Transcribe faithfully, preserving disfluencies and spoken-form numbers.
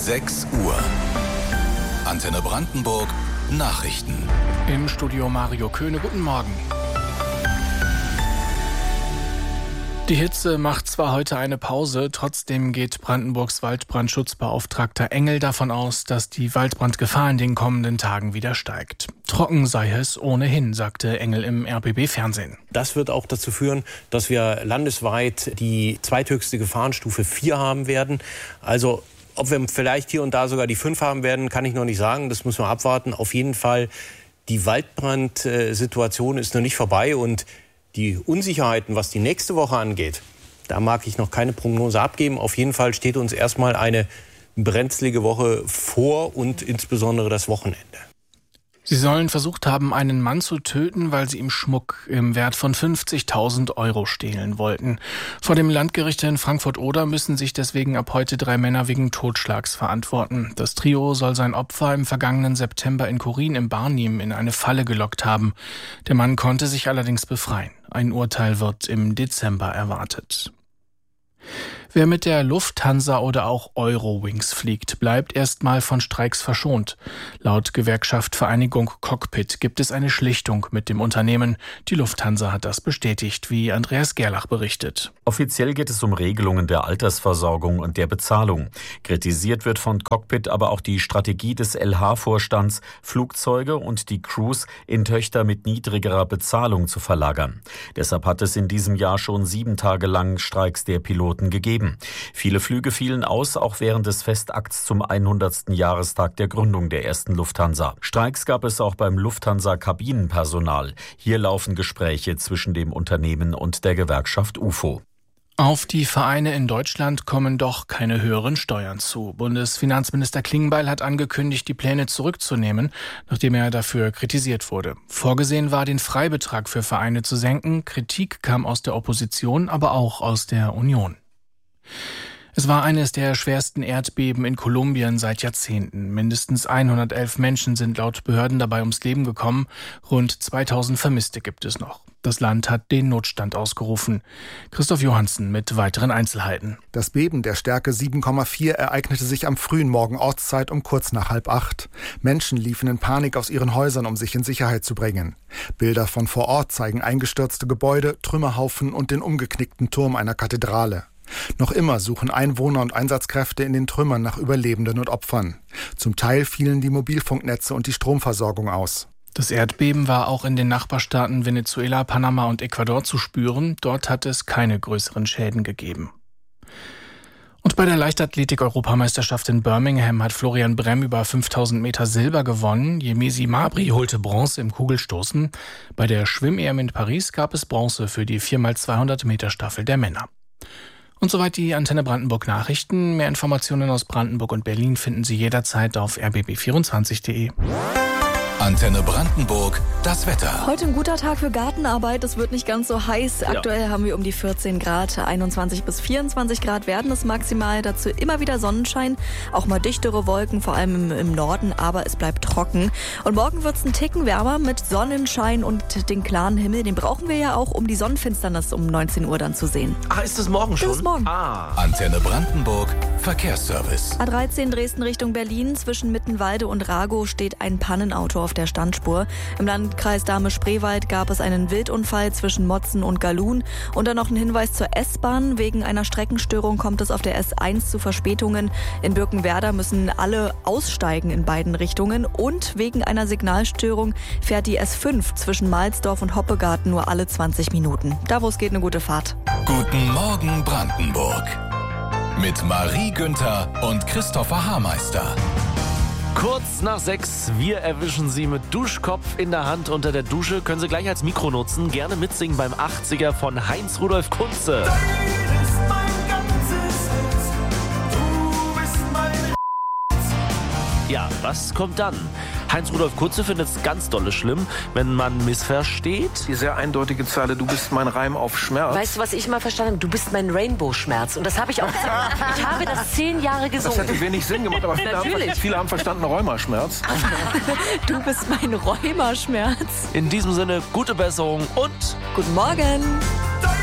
sechs Uhr. Antenne Brandenburg Nachrichten. Im Studio Mario Köhne, guten Morgen. Die Hitze macht zwar heute eine Pause, trotzdem geht Brandenburgs Waldbrandschutzbeauftragter Engel davon aus, dass die Waldbrandgefahr in den kommenden Tagen wieder steigt. Trocken sei es ohnehin, sagte Engel im R B B-Fernsehen. Das wird auch dazu führen, dass wir landesweit die zweithöchste Gefahrenstufe vier haben werden. Also ob wir vielleicht hier und da sogar die fünf haben werden, kann ich noch nicht sagen. Das müssen wir abwarten. Auf jeden Fall, die Waldbrandsituation ist noch nicht vorbei und die Unsicherheiten, was die nächste Woche angeht, da mag ich noch keine Prognose abgeben. Auf jeden Fall steht uns erstmal eine brenzlige Woche vor und insbesondere das Wochenende. Sie sollen versucht haben, einen Mann zu töten, weil sie ihm Schmuck im Wert von fünfzigtausend Euro stehlen wollten. Vor dem Landgericht in Frankfurt-Oder müssen sich deswegen ab heute drei Männer wegen Totschlags verantworten. Das Trio soll sein Opfer im vergangenen September in Chorin im Barnim in eine Falle gelockt haben. Der Mann konnte sich allerdings befreien. Ein Urteil wird im Dezember erwartet. Wer mit der Lufthansa oder auch Eurowings fliegt, bleibt erstmal von Streiks verschont. Laut Gewerkschaft Vereinigung Cockpit gibt es eine Schlichtung mit dem Unternehmen. Die Lufthansa hat das bestätigt, wie Andreas Gerlach berichtet. Offiziell geht es um Regelungen der Altersversorgung und der Bezahlung. Kritisiert wird von Cockpit aber auch die Strategie des L H-Vorstands, Flugzeuge und die Crews in Töchter mit niedrigerer Bezahlung zu verlagern. Deshalb hat es in diesem Jahr schon sieben Tage lang Streiks der Piloten gegeben. Viele Flüge fielen aus, auch während des Festakts zum hundertsten Jahrestag der Gründung der ersten Lufthansa. Streiks gab es auch beim Lufthansa-Kabinenpersonal. Hier laufen Gespräche zwischen dem Unternehmen und der Gewerkschaft U F O. Auf die Vereine in Deutschland kommen doch keine höheren Steuern zu. Bundesfinanzminister Klingbeil hat angekündigt, die Pläne zurückzunehmen, nachdem er dafür kritisiert wurde. Vorgesehen war, den Freibetrag für Vereine zu senken. Kritik kam aus der Opposition, aber auch aus der Union. Es war eines der schwersten Erdbeben in Kolumbien seit Jahrzehnten. Mindestens hundertelf Menschen sind laut Behörden dabei ums Leben gekommen. Rund zweitausend Vermisste gibt es noch. Das Land hat den Notstand ausgerufen. Christoph Johansen mit weiteren Einzelheiten. Das Beben der Stärke sieben Komma vier ereignete sich am frühen Morgen Ortszeit um kurz nach halb acht. Menschen liefen in Panik aus ihren Häusern, um sich in Sicherheit zu bringen. Bilder von vor Ort zeigen eingestürzte Gebäude, Trümmerhaufen und den umgeknickten Turm einer Kathedrale. Noch immer suchen Einwohner und Einsatzkräfte in den Trümmern nach Überlebenden und Opfern. Zum Teil fielen die Mobilfunknetze und die Stromversorgung aus. Das Erdbeben war auch in den Nachbarstaaten Venezuela, Panama und Ecuador zu spüren. Dort hat es keine größeren Schäden gegeben. Und bei der Leichtathletik-Europameisterschaft in Birmingham hat Florian Bremm über fünftausend Meter Silber gewonnen. Yemisi Mabry holte Bronze im Kugelstoßen. Bei der Schwimm-E M in Paris gab es Bronze für die vier mal zweihundert Meter Staffel der Männer. Und soweit die Antenne Brandenburg Nachrichten. Mehr Informationen aus Brandenburg und Berlin finden Sie jederzeit auf r b b vierundzwanzig punkt de. Antenne Brandenburg, das Wetter. Heute ein guter Tag für Gartenarbeit. Es wird nicht ganz so heiß. Aktuell ja. haben wir um die vierzehn Grad. einundzwanzig bis vierundzwanzig Grad werden es maximal. Dazu immer wieder Sonnenschein. Auch mal dichtere Wolken, vor allem im, im Norden. Aber es bleibt trocken. Und morgen wird es einen Ticken wärmer mit Sonnenschein und den klaren Himmel. Den brauchen wir ja auch, um die Sonnenfinsternis um neunzehn Uhr dann zu sehen. Ach, ist das morgen schon? Das ist morgen. Ah. Antenne Brandenburg, Verkehrsservice. A dreizehn Dresden Richtung Berlin. Zwischen Mittenwalde und Ragow steht ein Pannenauto auf der Standspur. Im Landkreis Dahme-Spreewald gab es einen Wildunfall zwischen Motzen und Galun. Und dann noch ein Hinweis zur S-Bahn. Wegen einer Streckenstörung kommt es auf der S eins zu Verspätungen. In Birkenwerder müssen alle aussteigen in beiden Richtungen. Und wegen einer Signalstörung fährt die S fünf zwischen Mahlsdorf und Hoppegarten nur alle zwanzig Minuten. Da, wo es geht, eine gute Fahrt. Guten Morgen Brandenburg. Mit Marie Günther und Christopher Haarmeister. Kurz nach sechs, wir erwischen Sie mit Duschkopf in der Hand unter der Dusche. Können Sie gleich als Mikro nutzen. Gerne mitsingen beim achtziger von Heinz Rudolf Kunze. Ja, was kommt dann? Heinz Rudolf Kunze findet es ganz dolle schlimm, wenn man missversteht. Die sehr eindeutige Zeile, du bist mein Reim auf Schmerz. Weißt du, was ich mal verstanden habe? Du bist mein Rainbow-Schmerz. Und das habe ich auch gesagt. Ich habe das zehn Jahre gesungen. Das hätte wenig Sinn gemacht, aber viele, haben, viele haben verstanden Rheumaschmerz. Du bist mein Rheumaschmerz. In diesem Sinne, gute Besserung und guten Morgen.